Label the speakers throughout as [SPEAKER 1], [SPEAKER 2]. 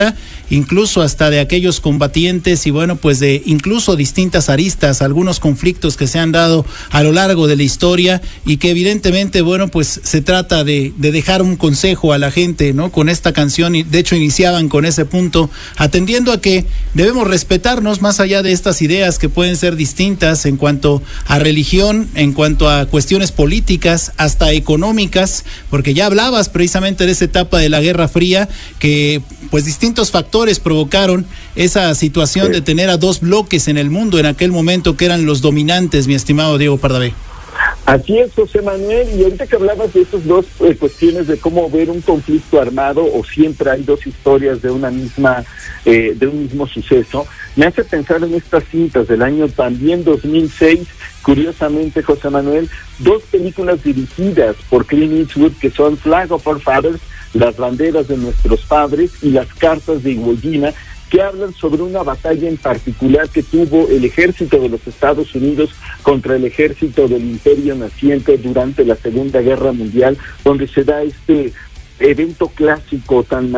[SPEAKER 1] incluso hasta de aquellos combatientes y bueno, pues de incluso distintas aristas, algunos conflictos que se han dado a lo largo de la historia y que evidentemente, bueno, pues se trata de dejar un consejo a la gente, ¿no? Con esta canción, y de hecho iniciaban con ese punto, atendiendo a que debemos respetarnos más allá de estas ideas que pueden ser distintas en cuanto a religión, en cuanto a cuestiones políticas, hasta económicas, porque ya hablabas precisamente de esa etapa de la Guerra Fría, que pues distintos factores provocaron esa situación de tener a dos bloques en el mundo en aquel momento que eran los dominantes, mi estimado Diego Pardavé.
[SPEAKER 2] Así es, José Manuel, y ahorita que hablabas de esas dos cuestiones de cómo ver un conflicto armado o siempre hay dos historias de una misma, de un mismo suceso, me hace pensar en estas cintas del año también 2006, curiosamente, José Manuel, dos películas dirigidas por Clint Eastwood que son Flag of Our Fathers, Las banderas de nuestros padres, y Las cartas de Iwo Jima, que hablan sobre una batalla en particular que tuvo el ejército de los Estados Unidos contra el ejército del Imperio naciente durante la Segunda Guerra Mundial, donde se da este evento clásico tan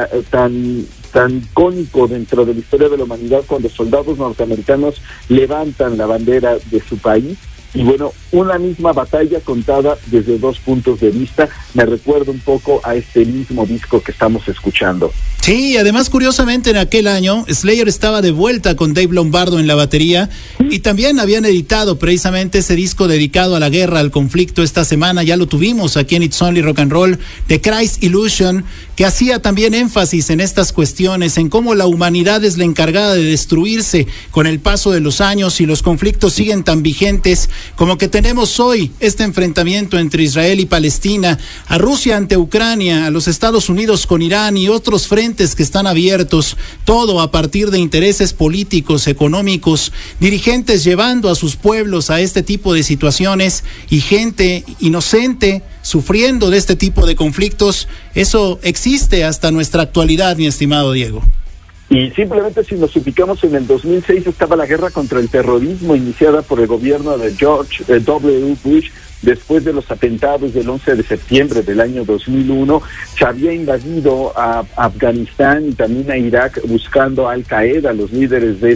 [SPEAKER 2] icónico dentro de la historia de la humanidad, cuando soldados norteamericanos levantan la bandera de su país. Y bueno, una misma batalla contada desde dos puntos de vista. Me recuerda un poco a este mismo disco que estamos escuchando.
[SPEAKER 1] Sí, además curiosamente en aquel año Slayer estaba de vuelta con Dave Lombardo en la batería y también habían editado precisamente ese disco dedicado a la guerra, al conflicto. Esta semana ya lo tuvimos aquí en It's Only Rock and Roll, The Christ Illusion, que hacía también énfasis en estas cuestiones, en cómo la humanidad es la encargada de destruirse con el paso de los años y los conflictos siguen tan vigentes como que tenemos hoy este enfrentamiento entre Israel y Palestina, a Rusia ante Ucrania, a los Estados Unidos con Irán y otros frentes que están abiertos, todo a partir de intereses políticos, económicos, dirigentes llevando a sus pueblos a este tipo de situaciones y gente inocente sufriendo de este tipo de conflictos. Eso existe hasta nuestra actualidad, mi estimado Diego.
[SPEAKER 2] Y simplemente si nos ubicamos en el 2006 estaba la guerra contra el terrorismo iniciada por el gobierno de George W. Bush. Después de los atentados del 11 de septiembre del año 2001, se había invadido a Afganistán y también a Irak buscando a Al-Qaeda, los líderes de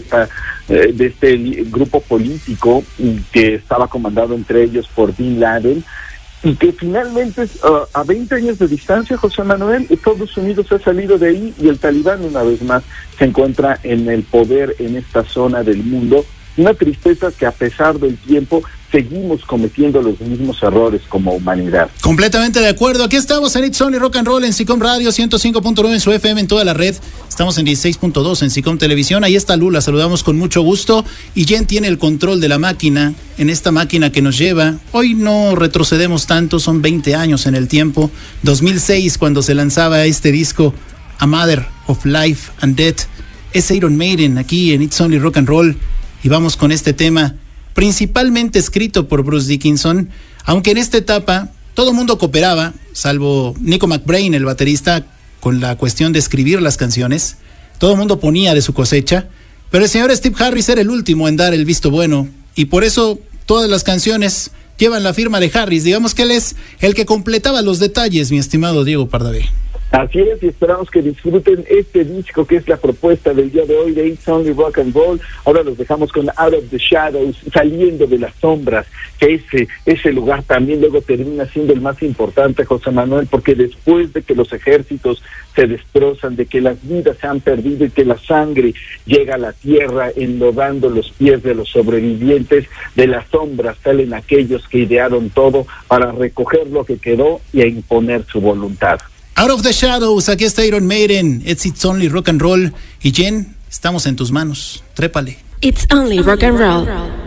[SPEAKER 2] este grupo político que estaba comandado entre ellos por Bin Laden, y que finalmente a 20 años de distancia, José Manuel, Estados Unidos ha salido de ahí y el Talibán una vez más se encuentra en el poder en esta zona del mundo. Una tristeza que a pesar del tiempo seguimos cometiendo los mismos errores como humanidad.
[SPEAKER 1] Completamente de acuerdo. Aquí estamos en It's Only Rock and Roll en SICOM Radio 105.9 en su FM en toda la red. Estamos en 16.2 en SICOM Televisión. Ahí está Lula, saludamos con mucho gusto. Y Jen tiene el control de la máquina, en esta máquina que nos lleva. Hoy no retrocedemos tanto, son 20 años en el tiempo. 2006 cuando se lanzaba este disco, A Matter of Life and Death. Es Iron Maiden aquí en It's Only Rock and Roll. Y vamos con este tema, principalmente escrito por Bruce Dickinson, aunque en esta etapa todo el mundo cooperaba, salvo Nico McBrain, el baterista, con la cuestión de escribir las canciones. Todo el mundo ponía de su cosecha, pero el señor Steve Harris era el último en dar el visto bueno, y por eso todas las canciones llevan la firma de Harris. Digamos que él es el que completaba los detalles, mi estimado Diego Pardavé.
[SPEAKER 2] Así es, y esperamos que disfruten este disco que es la propuesta del día de hoy de It's Only Rock and Roll. Ahora los dejamos con Out of the Shadows, saliendo de las sombras, que ese lugar también luego termina siendo el más importante, José Manuel, porque después de que los ejércitos se destrozan, de que las vidas se han perdido y que la sangre llega a la tierra enlodando los pies de los sobrevivientes, de las sombras salen aquellos que idearon todo para recoger lo que quedó y a imponer su voluntad.
[SPEAKER 1] Out of the Shadows, aquí está Iron Maiden, It's Only Rock and Roll. Y Jen, estamos en tus manos, trépale.
[SPEAKER 3] It's Only Rock and Roll.